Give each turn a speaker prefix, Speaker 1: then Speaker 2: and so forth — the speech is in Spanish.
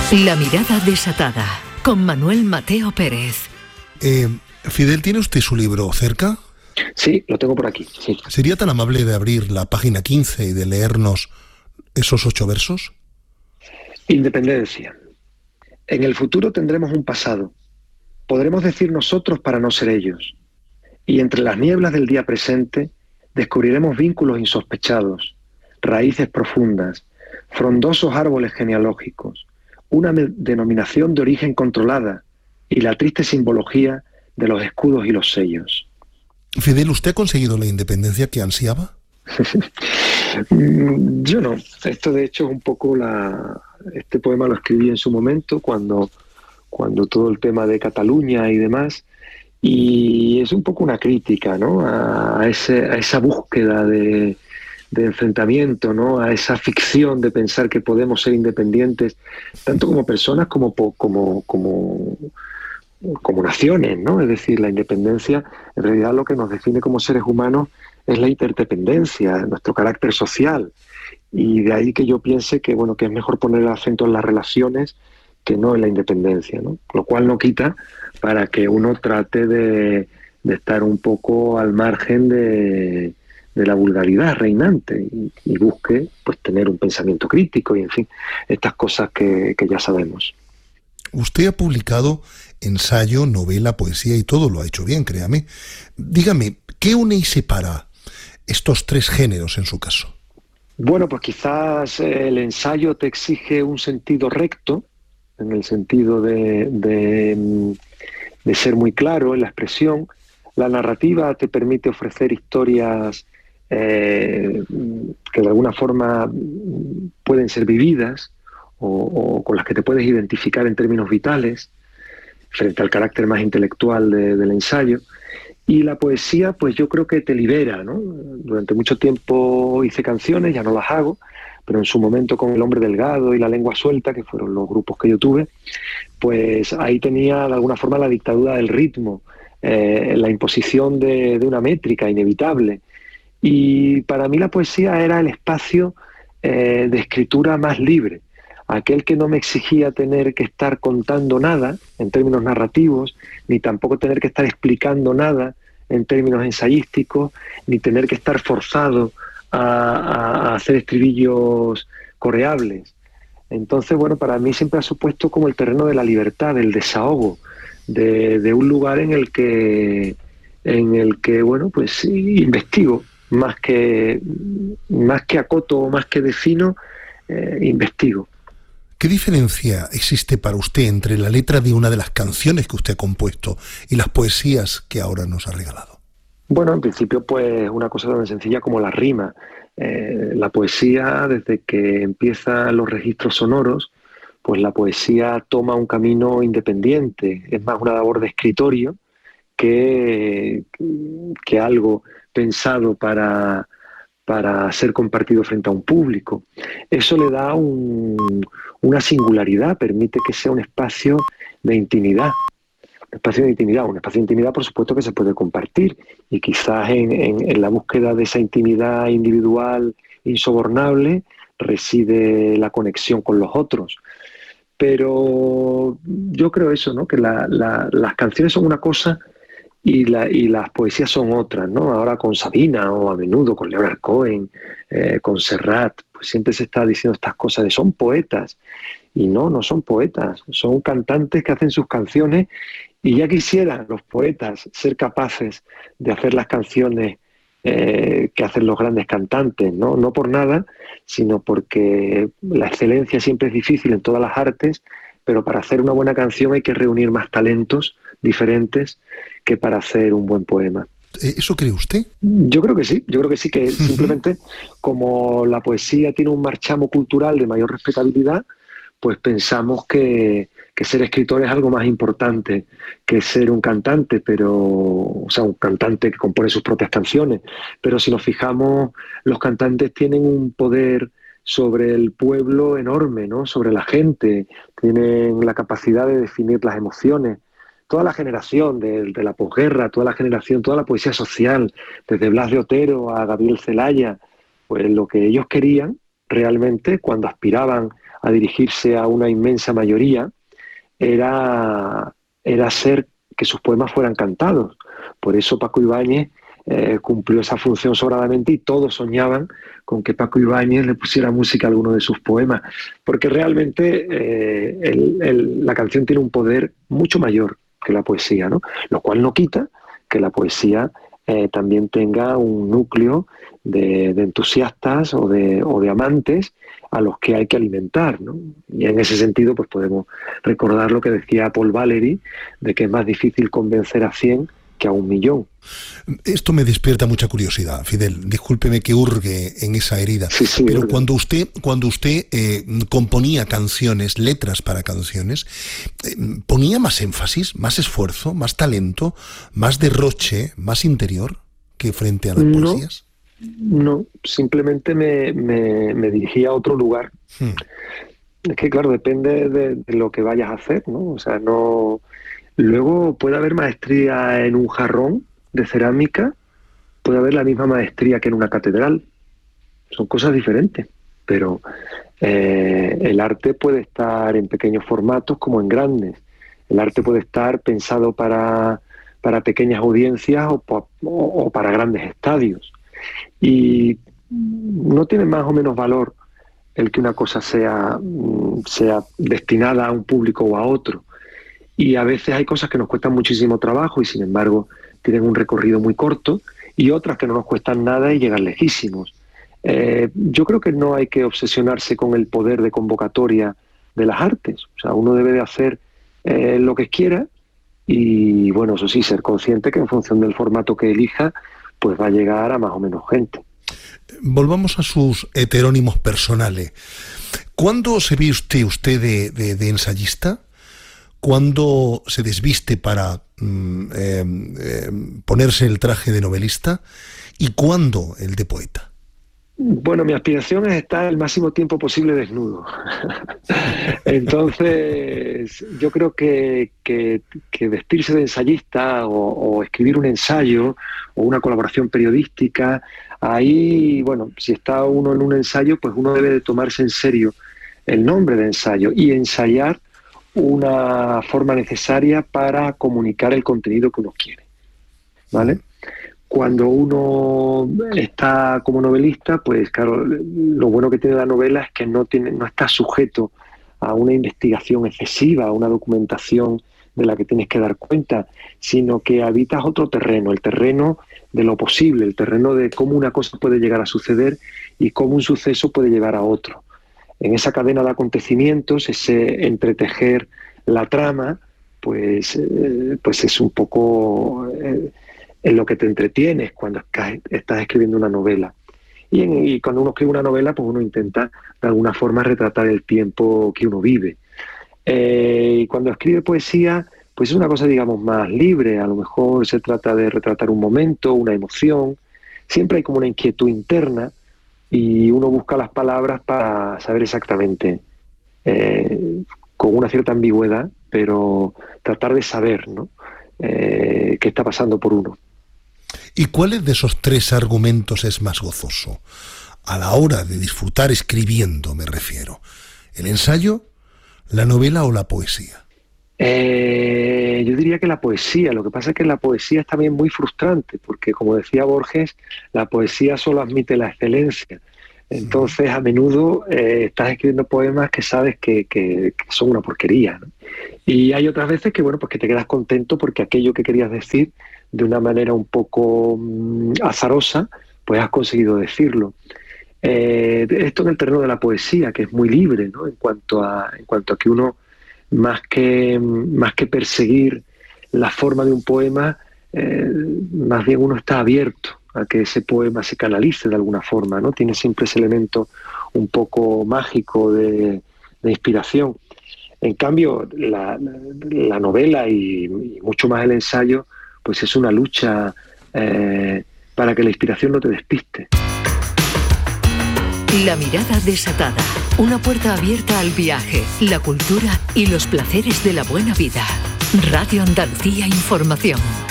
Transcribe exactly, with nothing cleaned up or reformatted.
Speaker 1: La mirada desatada, con Manuel Mateo Pérez.
Speaker 2: Eh, Fidel, ¿tiene usted su libro cerca?
Speaker 3: Sí, lo tengo por aquí, sí.
Speaker 2: ¿Sería tan amable de abrir la página quince y de leernos esos ocho versos?
Speaker 3: Independencia. En el futuro tendremos un pasado. Podremos decir nosotros para no ser ellos. Y entre las nieblas del día presente descubriremos vínculos insospechados, raíces profundas, frondosos árboles genealógicos, una denominación de origen controlada y la triste simbología de los escudos y los sellos.
Speaker 2: Fidel, ¿usted ha conseguido la independencia que ansiaba?
Speaker 3: Yo no. Esto de hecho es un poco la... Este poema lo escribí en su momento cuando, cuando todo el tema de Cataluña y demás, y es un poco una crítica, ¿no?, a, ese, a esa búsqueda de, de enfrentamiento, ¿no?, a esa ficción de pensar que podemos ser independientes, tanto como personas como, como, como, como naciones, ¿no? Es decir, la independencia, en realidad lo que nos define como seres humanos es la interdependencia, nuestro carácter social, y de ahí que yo piense que, bueno, que es mejor poner el acento en las relaciones que no en la independencia, ¿no? Lo cual no quita para que uno trate de, de estar un poco al margen de, de la vulgaridad reinante y, y busque, pues, tener un pensamiento crítico y, en fin, estas cosas que, que ya sabemos.
Speaker 2: Usted ha publicado ensayo, novela, poesía y todo lo ha hecho bien, créame. Dígame, ¿qué une y separa estos tres géneros en su caso?
Speaker 3: Bueno, pues quizás el ensayo te exige un sentido recto, en el sentido de, de, de ser muy claro en la expresión. La narrativa te permite ofrecer historias eh, que de alguna forma pueden ser vividas o, o con las que te puedes identificar en términos vitales, frente al carácter más intelectual de, del ensayo. Y la poesía, pues yo creo que te libera, ¿no? Durante mucho tiempo hice canciones, ya no las hago, pero en su momento con El Hombre Delgado y La Lengua Suelta, que fueron los grupos que yo tuve, pues ahí tenía de alguna forma la dictadura del ritmo, eh, la imposición de, de una métrica inevitable. Y para mí la poesía era el espacio eh, de escritura más libre, aquel que no me exigía tener que estar contando nada en términos narrativos, ni tampoco tener que estar explicando nada en términos ensayísticos, ni tener que estar forzado a, a hacer estribillos coreables. Entonces, bueno, para mí siempre ha supuesto como el terreno de la libertad, del desahogo, de, de un lugar en el que, en el que, bueno, pues investigo, más que, más que acoto o más que defino, eh, investigo.
Speaker 2: ¿Qué diferencia existe para usted entre la letra de una de las canciones que usted ha compuesto y las poesías que ahora nos ha regalado?
Speaker 3: Bueno, en principio, pues una cosa tan sencilla como la rima. Eh, la poesía, desde que empiezan los registros sonoros, pues la poesía toma un camino independiente. Es más una labor de escritorio que, que algo pensado para, para ser compartido frente a un público. Eso le da un, una singularidad, permite que sea un espacio de intimidad. Un espacio de intimidad, un espacio de intimidad por supuesto que se puede compartir, y quizás en, en, en la búsqueda de esa intimidad individual insobornable reside la conexión con los otros. Pero yo creo eso, ¿no?, que la, la, las canciones son una cosa y, la, y las poesías son otras, ¿no? Ahora con Sabina o a menudo con Leonard Cohen, eh, con Serrat, pues siempre se está diciendo estas cosas de son poetas. Y no, no son poetas, son cantantes que hacen sus canciones, y ya quisieran los poetas ser capaces de hacer las canciones eh, que hacen los grandes cantantes, ¿no? No por nada, sino porque la excelencia siempre es difícil en todas las artes, pero para hacer una buena canción hay que reunir más talentos diferentes que para hacer un buen poema.
Speaker 2: ¿Eso cree usted?
Speaker 3: Yo creo que sí, yo creo que sí, que simplemente como la poesía tiene un marchamo cultural de mayor respetabilidad, pues pensamos que, que ser escritor es algo más importante que ser un cantante, pero, o sea, un cantante que compone sus propias canciones. Pero si nos fijamos, los cantantes tienen un poder sobre el pueblo enorme, ¿no?, sobre la gente, tienen la capacidad de definir las emociones. Toda la generación de, de la posguerra, toda la generación, toda la poesía social, desde Blas de Otero a Gabriel Celaya, pues lo que ellos querían realmente cuando aspiraban a dirigirse a una inmensa mayoría, era, era hacer que sus poemas fueran cantados. Por eso Paco Ibáñez eh, cumplió esa función sobradamente y todos soñaban con que Paco Ibáñez le pusiera música a alguno de sus poemas, porque realmente eh, el, el, la canción tiene un poder mucho mayor que la poesía, ¿no? Lo cual no quita que la poesía eh, también tenga un núcleo de, de entusiastas o de, o de amantes a los que hay que alimentar, ¿no? Y en ese sentido pues podemos recordar lo que decía Paul Valéry, de que es más difícil convencer a cien que a un millón.
Speaker 2: Esto me despierta mucha curiosidad, Fidel. Discúlpeme que hurgue en esa herida.
Speaker 3: Sí, sí,
Speaker 2: pero
Speaker 3: hurgue.
Speaker 2: cuando usted, cuando usted eh, componía canciones, letras para canciones, eh, ¿ponía más énfasis, más esfuerzo, más talento, más derroche, más interior que frente a las
Speaker 3: no,
Speaker 2: poesías?
Speaker 3: No, simplemente me, me, me dirigía a otro lugar. Hmm. Es que claro, depende de, de lo que vayas a hacer, ¿no? O sea, no... Luego puede haber maestría en un jarrón de cerámica, puede haber la misma maestría que en una catedral. Son cosas diferentes, pero eh, el arte puede estar en pequeños formatos como en grandes. El arte puede estar pensado para, para pequeñas audiencias o, o, o para grandes estadios. Y no tiene más o menos valor el que una cosa sea, sea destinada a un público o a otro. Y a veces hay cosas que nos cuestan muchísimo trabajo y sin embargo tienen un recorrido muy corto, y otras que no nos cuestan nada y llegan lejísimos. Eh, yo creo que no hay que obsesionarse con el poder de convocatoria de las artes. O sea, uno debe de hacer eh, lo que quiera y, bueno, eso sí, ser consciente que en función del formato que elija, pues va a llegar a más o menos gente.
Speaker 2: Volvamos a sus heterónimos personales. ¿Cuándo se ve usted, usted de, de, de ensayista? ¿Cuándo se desviste para mm, eh, eh, ponerse el traje de novelista? ¿Y cuándo el de poeta?
Speaker 3: Bueno, mi aspiración es estar el máximo tiempo posible desnudo. Entonces, yo creo que, que, que vestirse de ensayista o, o escribir un ensayo o una colaboración periodística, ahí, bueno, si está uno en un ensayo, pues uno debe de tomarse en serio el nombre de ensayo y ensayar una forma necesaria para comunicar el contenido que uno quiere, ¿vale? Cuando uno está como novelista, pues claro, lo bueno que tiene la novela es que no tiene, no está sujeto a una investigación excesiva, a una documentación de la que tienes que dar cuenta, sino que habitas otro terreno, el terreno de lo posible, el terreno de cómo una cosa puede llegar a suceder y cómo un suceso puede llevar a otro. En esa cadena de acontecimientos, ese entretejer la trama, pues, eh, pues es un poco eh, en lo que te entretienes cuando estás escribiendo una novela. Y, en, y cuando uno escribe una novela, pues uno intenta de alguna forma retratar el tiempo que uno vive. Eh, y cuando escribe poesía, pues es una cosa, digamos, más libre. A lo mejor se trata de retratar un momento, una emoción. Siempre hay como una inquietud interna, y uno busca las palabras para saber exactamente, eh, con una cierta ambigüedad, pero tratar de saber, ¿no? eh, qué está pasando por uno.
Speaker 2: ¿Y cuál de esos tres argumentos es más gozoso? A la hora de disfrutar escribiendo, me refiero. ¿El ensayo, la novela o la poesía?
Speaker 3: Eh, yo diría que la poesía. Lo que pasa es que la poesía es también muy frustrante, porque como decía Borges, la poesía solo admite la excelencia. Entonces, a menudo eh, estás escribiendo poemas que sabes que, que, que son una porquería, ¿no? Y hay otras veces que, bueno, pues que te quedas contento porque aquello que querías decir de una manera un poco mmm, azarosa, pues has conseguido decirlo. Eh, esto en el terreno de la poesía, que es muy libre, ¿no? En cuanto a, en cuanto a que uno, más que, más que perseguir la forma de un poema, eh, más bien uno está abierto a que ese poema se canalice de alguna forma, ¿no? Tiene siempre ese elemento un poco mágico de, de inspiración. En cambio, la, la novela y, y mucho más el ensayo, pues es una lucha eh, para que la inspiración no te despiste.
Speaker 1: La mirada desatada, una puerta abierta al viaje, la cultura y los placeres de la buena vida. Radio Andalucía Información.